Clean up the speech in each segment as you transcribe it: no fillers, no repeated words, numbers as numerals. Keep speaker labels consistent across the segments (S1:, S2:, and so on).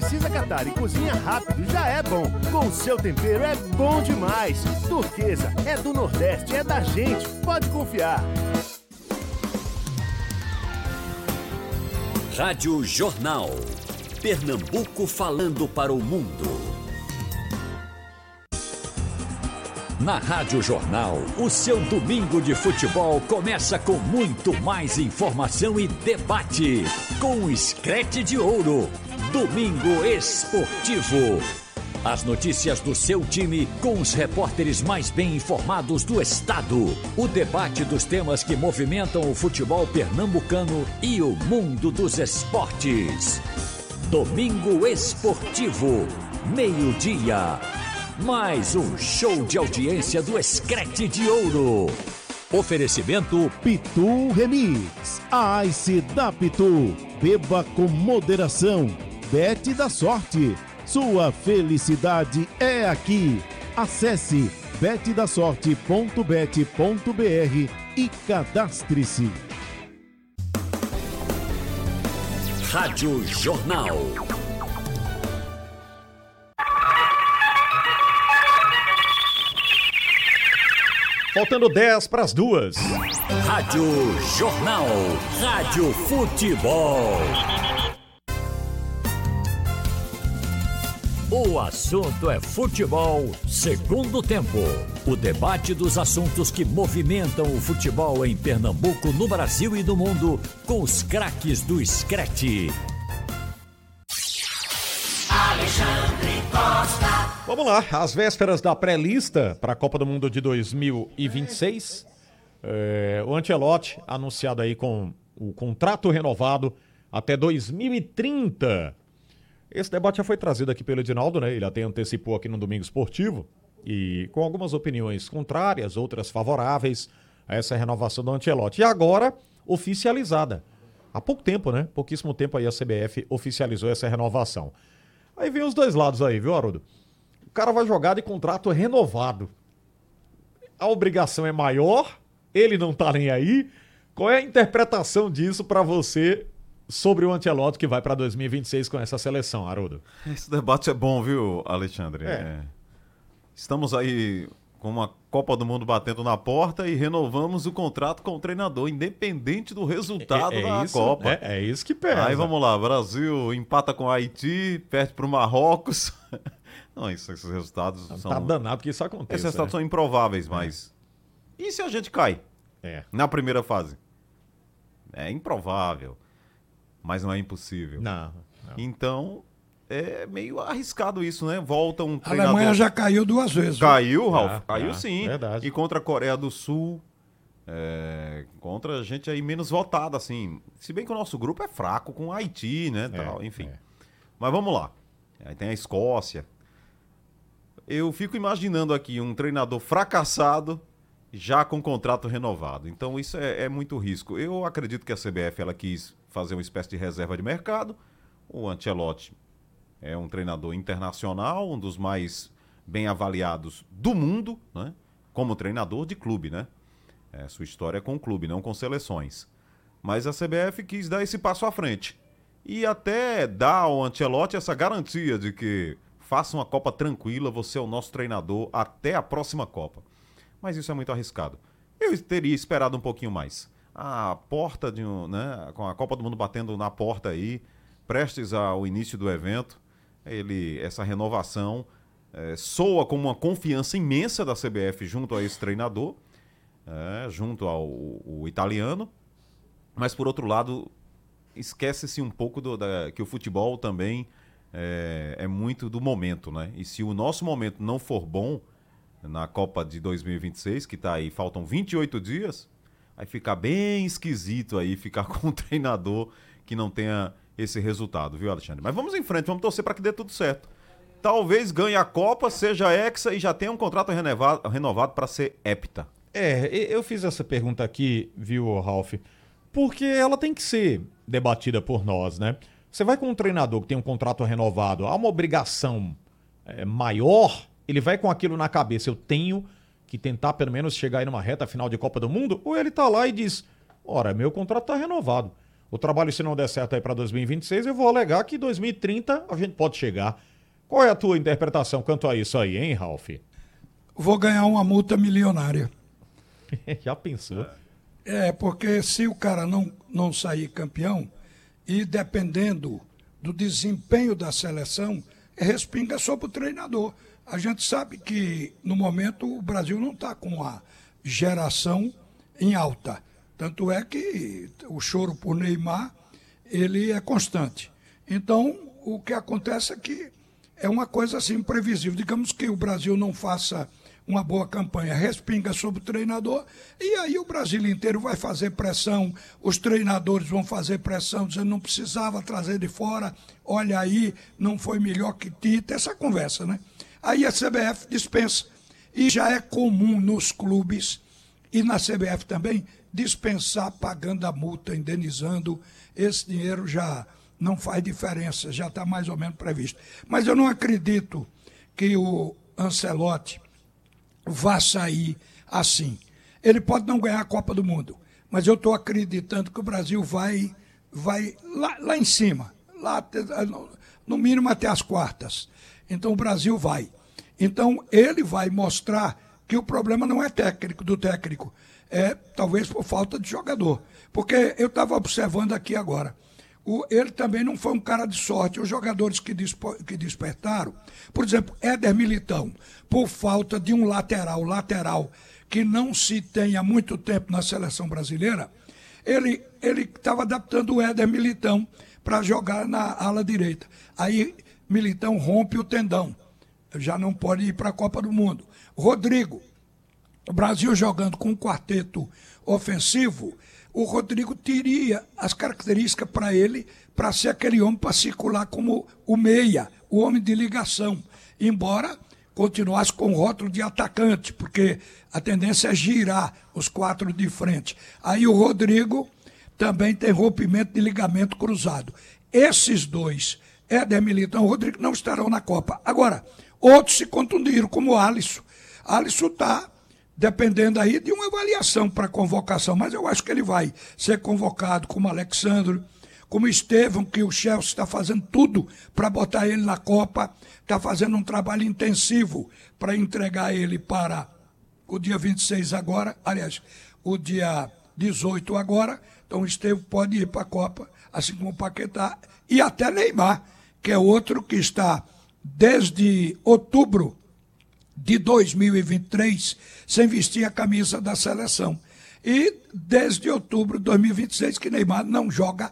S1: precisa catar e cozinha rápido já é bom. Com o seu tempero é bom demais. Turquesa é do Nordeste, é da gente. Pode confiar.
S2: Rádio Jornal. Pernambuco falando para o mundo. Na Rádio Jornal, o seu domingo de futebol começa com muito mais informação e debate. Com o Screte de Ouro. Domingo Esportivo. As notícias do seu time com os repórteres mais bem informados do estado. O debate dos temas que movimentam o futebol pernambucano e o mundo dos esportes. Domingo Esportivo, meio-dia. Mais um show de audiência do Screte de Ouro. Oferecimento
S3: Pitu Remix. Ice da Pitu. Beba com moderação. Bet da sorte. Sua felicidade é aqui. Acesse betdasorte.bet.br e cadastre-se.
S2: Rádio Jornal.
S4: Faltando 10 para as 2.
S2: Rádio Jornal. Rádio Futebol. O assunto é futebol, segundo tempo. O debate dos assuntos que movimentam o futebol em Pernambuco, no Brasil e no mundo, com os craques do Screte.
S5: Alexandre Costa.
S4: Vamos lá, às vésperas da pré-lista para a Copa do Mundo de 2026, o Ancelotti anunciado aí com o contrato renovado até 2030. Esse debate já foi trazido aqui pelo Edinaldo, né? Ele até antecipou aqui no Domingo Esportivo e com algumas opiniões contrárias, outras favoráveis a essa renovação do Ancelotti. E agora, oficializada. Há pouco tempo, né? Pouquíssimo tempo aí a CBF oficializou essa renovação. Aí vem os dois lados aí, viu, Haroldo? O cara vai jogar de contrato renovado. A obrigação é maior, ele não tá nem aí. Qual é a interpretação disso para você sobre o Ancelotti que vai para 2026 com essa seleção, Haroldo?
S6: Esse debate é bom, viu, Alexandre? Estamos aí com uma Copa do Mundo batendo na porta e renovamos o contrato com o treinador, independente do resultado da
S4: isso,
S6: Copa.
S4: É isso que pesa.
S6: Aí vamos lá, Brasil empata com o Haiti, perde para o Marrocos. Não, esses resultados são...
S4: Tá danado que isso aconteça.
S6: Esses resultados são improváveis, mas... E se a gente cai? Na primeira fase? É improvável, mas não é impossível.
S4: Não.
S6: Então, é meio arriscado isso, né? Volta um
S7: A
S6: treinador...
S7: Alemanha já caiu 2 vezes.
S6: Caiu, Ralf? Caiu sim.
S4: Verdade.
S6: E contra a Coreia do Sul, contra gente aí menos votada, assim. Se bem que o nosso grupo é fraco com o Haiti, né? Tal, enfim. Mas vamos lá. Aí tem a Escócia. Eu fico imaginando aqui um treinador fracassado já com contrato renovado. Então isso é muito risco. Eu acredito que a CBF ela quis fazer uma espécie de reserva de mercado. O Ancelotti é um treinador internacional, um dos mais bem avaliados do mundo, né? Como treinador de clube, né? Sua história é com o clube, não com seleções. Mas a CBF quis dar esse passo à frente. E até dar ao Ancelotti essa garantia de que faça uma Copa tranquila, você é o nosso treinador até a próxima Copa. Mas isso é muito arriscado. Eu teria esperado um pouquinho mais. A porta com a Copa do Mundo batendo na porta aí, prestes ao início do evento, essa renovação soa como uma confiança imensa da CBF junto a esse treinador, junto ao italiano, mas por outro lado, esquece-se um pouco que o futebol também é muito do momento, né? E se o nosso momento não for bom na Copa de 2026, que tá aí, faltam 28 dias, vai ficar bem esquisito aí ficar com um treinador que não tenha esse resultado, viu, Alexandre? Mas vamos em frente, vamos torcer para que dê tudo certo. Talvez ganhe a Copa, seja hexa e já tenha um contrato renovado para ser hepta.
S4: Eu fiz essa pergunta aqui, viu, Ralf, porque ela tem que ser debatida por nós, né? Você vai com um treinador que tem um contrato renovado, há uma obrigação maior, ele vai com aquilo na cabeça, eu tenho que tentar pelo menos chegar aí numa reta final de Copa do Mundo, ou ele tá lá e diz, ora, meu contrato tá renovado. O trabalho, se não der certo aí para 2026, eu vou alegar que 2030 a gente pode chegar. Qual é a tua interpretação quanto a isso aí, hein, Ralf?
S7: Vou ganhar uma multa milionária.
S4: Já pensou?
S7: Porque se o cara não sair campeão, e dependendo do desempenho da seleção, respinga sobre o treinador. A gente sabe que, no momento, o Brasil não está com a geração em alta. Tanto é que o choro por Neymar, ele é constante. Então, o que acontece é que é uma coisa assim imprevisível. Digamos que o Brasil não faça uma boa campanha, respinga sobre o treinador, e aí o Brasil inteiro vai fazer pressão, os treinadores vão fazer pressão, dizendo não precisava trazer de fora, olha aí, não foi melhor que Tita, essa conversa, né? Aí a CBF dispensa. E já é comum nos clubes e na CBF também dispensar pagando a multa, indenizando. Esse dinheiro já não faz diferença, já está mais ou menos previsto. Mas eu não acredito que o Ancelotti vá sair assim. Ele pode não ganhar a Copa do Mundo, mas eu estou acreditando que o Brasil vai lá em cima, lá no mínimo até as quartas. Então o Brasil vai. Então ele vai mostrar que o problema não é do técnico, é talvez por falta de jogador. Porque eu estava observando aqui agora, ele também não foi um cara de sorte. Os jogadores que despertaram, por exemplo, Éder Militão, por falta de um lateral que não se tem há muito tempo na seleção brasileira, ele estava adaptando o Éder Militão para jogar na ala direita. Aí Militão rompe o tendão, já não pode ir para a Copa do Mundo. Rodrigo, o Brasil jogando com um quarteto ofensivo, o Rodrigo teria as características para ele, para ser aquele homem para circular como o meia, o homem de ligação, embora continuasse com o rótulo de atacante, porque a tendência é girar os quatro de frente. Aí o Rodrigo também tem rompimento de ligamento cruzado. Esses dois, Éder Militão e Rodrigo, não estarão na Copa. Agora, outros se contundiram, como o Alisson. Alisson está dependendo aí de uma avaliação para convocação, mas eu acho que ele vai ser convocado, como Alexandre, como Estevão, que o Chelsea está fazendo tudo para botar ele na Copa, está fazendo um trabalho intensivo para entregar ele para o dia 26 agora, aliás, o dia 18 agora, então o Estevão pode ir para a Copa, assim como o Paquetá, e até Neymar, que é outro que está desde outubro de 2023 sem vestir a camisa da seleção. E desde outubro de 2026 que Neymar não joga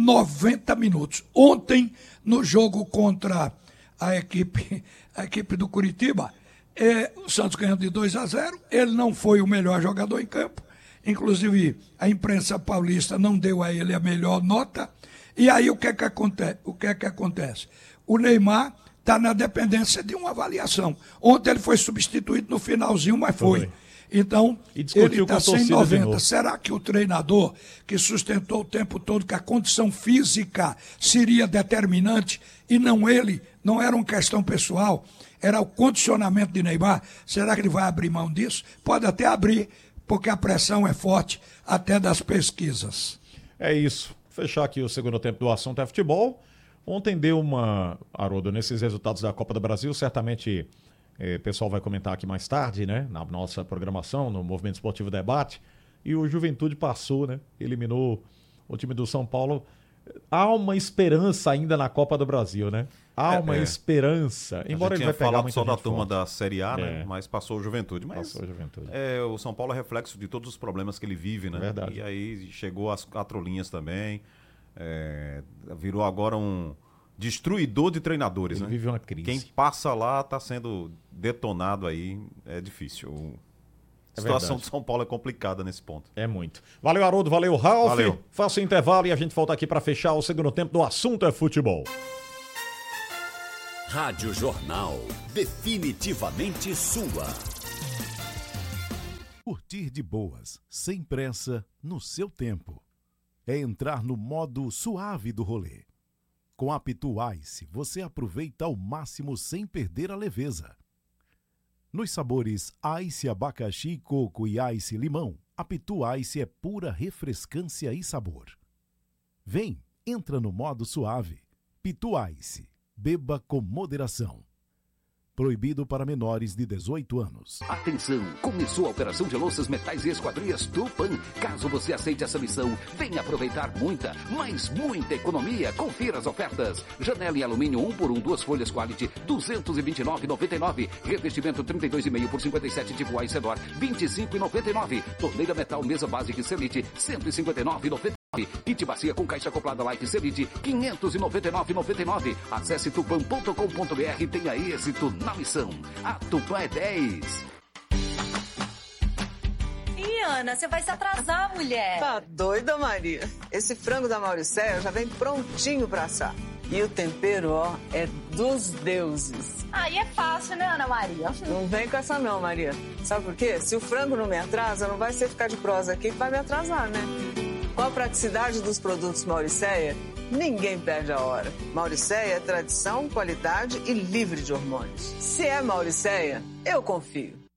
S7: 90 minutos. Ontem, no jogo contra a equipe do Curitiba, o Santos ganhando de 2-0, ele não foi o melhor jogador em campo, inclusive a imprensa paulista não deu a ele a melhor nota. E aí o que é que acontece? O Neymar está na dependência de uma avaliação. Ontem ele foi substituído no finalzinho, mas foi. Então, ele está sem 90. Será que o treinador, que sustentou o tempo todo que a condição física seria determinante, e não ele, não era uma questão pessoal, era o condicionamento de Neymar, será que ele vai abrir mão disso? Pode até abrir, porque a pressão é forte até das pesquisas.
S4: É isso. Fechar aqui o segundo tempo do assunto é futebol. Ontem deu Haroldo, nesses resultados da Copa do Brasil, certamente o pessoal vai comentar aqui mais tarde, né? Na nossa programação, no Movimento Esportivo Debate. E o Juventude passou, né? Eliminou o time do São Paulo. Há uma esperança ainda na Copa do Brasil, né? Há uma esperança. Embora ele vai pegar muita
S6: só da
S4: gente
S6: turma
S4: forte
S6: da Série A, né? Mas passou o Juventude.
S4: Passou o Juventude.
S6: O São Paulo é reflexo de todos os problemas que ele vive, né?
S4: Verdade.
S6: E aí chegou às 4 linhas também. Virou agora um destruidor de treinadores,
S4: ele
S6: né?
S4: vive uma crise.
S6: Quem passa lá está sendo detonado aí, é difícil. A situação de São Paulo é complicada nesse ponto.
S4: É muito. Valeu, Haroldo, valeu, Ralf.
S6: Valeu.
S4: Faça o intervalo e a gente volta aqui para fechar o segundo tempo do assunto é futebol.
S2: Rádio Jornal, definitivamente sua.
S3: Curtir de boas, sem pressa, no seu tempo. É entrar no modo suave do rolê. Com a Pitu Ice, você aproveita ao máximo sem perder a leveza. Nos sabores Ice abacaxi, coco e Ice limão, a Pitu Ice é pura refrescância e sabor. Vem, entra no modo suave. Pitu Ice. Beba com moderação. Proibido para menores de 18 anos.
S8: Atenção! Começou a operação de louças, metais e esquadrias Tupã. Caso você aceite essa missão, venha aproveitar muita, mas muita economia. Confira as ofertas. Janela em alumínio 1x1, 2 folhas quality, R$ 229,99. Revestimento 32,5 por 57 tipo A e Cedor, R$ 25,99. Torneira metal mesa básica Selite, R$ 159,99. Kit bacia com caixa acoplada Light Selite, R$ 599,99. Acesse tupan.com.br e tenha êxito na missão. A Tupã é 10.
S9: Ih, Ana, você vai se atrasar, mulher.
S10: Tá doida, Maria? Esse frango da Mauricéia já vem prontinho pra assar. E o tempero, ó, é dos deuses.
S9: Aí é fácil, né, Ana Maria?
S10: Não vem com essa não, Maria. Sabe por quê? Se o frango não me atrasa, não vai ser ficar de prosa aqui que vai me atrasar, né? Com a praticidade dos produtos Mauricéia, ninguém perde a hora. Mauricéia é tradição, qualidade e livre de hormônios. Se é Mauricéia, eu confio.